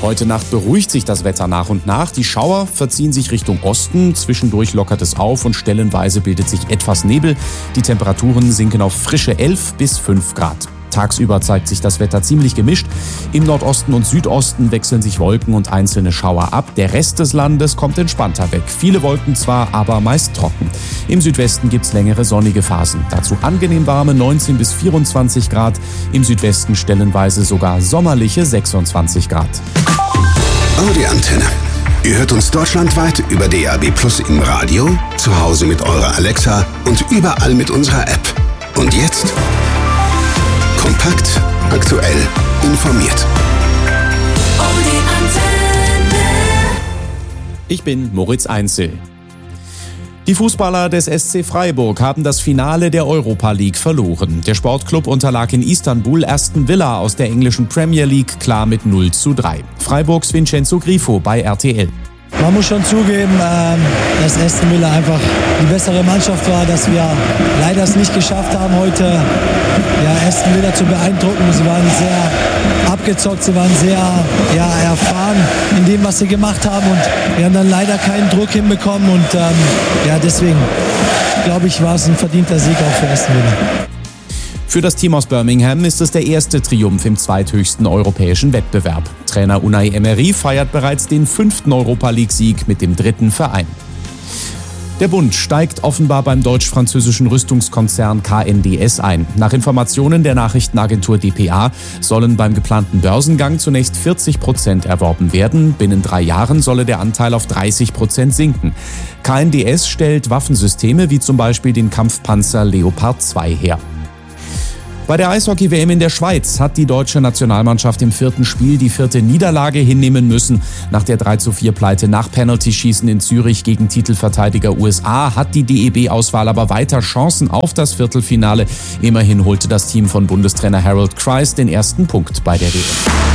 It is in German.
Heute Nacht beruhigt sich das Wetter nach und nach. Die Schauer verziehen sich Richtung Osten. Zwischendurch lockert es auf und stellenweise bildet sich etwas Nebel. Die Temperaturen sinken auf frische 11 bis 5 Grad. Tagsüber zeigt sich das Wetter ziemlich gemischt. Im Nordosten und Südosten wechseln sich Wolken und einzelne Schauer ab. Der Rest des Landes kommt entspannter weg. Viele Wolken zwar, aber meist trocken. Im Südwesten gibt's längere sonnige Phasen. Dazu angenehm warme 19 bis 24 Grad. Im Südwesten stellenweise sogar sommerliche 26 Grad. Audi Antenne. Ihr hört uns deutschlandweit über DAB+ im Radio, zu Hause mit eurer Alexa und überall mit unserer App. Und jetzt kompakt, aktuell, informiert. Ich bin Moritz Einzel. Die Fußballer des SC Freiburg haben das Finale der Europa League verloren. Der Sportclub unterlag in Istanbul Aston Villa aus der englischen Premier League klar mit 0:3. Freiburgs Vincenzo Grifo bei RTL. Man muss schon zugeben, dass Aston Villa einfach die bessere Mannschaft war, dass wir leider es nicht geschafft haben, heute Aston Villa zu beeindrucken. Sie waren sehr abgezockt, sie waren sehr erfahren in dem, was sie gemacht haben, und wir haben dann leider keinen Druck hinbekommen, und deswegen glaube ich, war es ein verdienter Sieg auch für Aston Villa. Für das Team aus Birmingham ist es der erste Triumph im zweithöchsten europäischen Wettbewerb. Trainer Unai Emery feiert bereits den 5. Europa-League-Sieg mit dem 3. Verein. Der Bund steigt offenbar beim deutsch-französischen Rüstungskonzern KNDS ein. Nach Informationen der Nachrichtenagentur dpa sollen beim geplanten Börsengang zunächst 40% erworben werden. Binnen 3 Jahren solle der Anteil auf 30% sinken. KNDS stellt Waffensysteme wie zum Beispiel den Kampfpanzer Leopard 2 her. Bei der Eishockey-WM in der Schweiz hat die deutsche Nationalmannschaft im 4. Spiel die 4. Niederlage hinnehmen müssen. Nach der 3:4-Pleite nach Penalty-Schießen in Zürich gegen Titelverteidiger USA hat die DEB-Auswahl aber weiter Chancen auf das Viertelfinale. Immerhin holte das Team von Bundestrainer Harold Kreis den ersten Punkt bei der WM.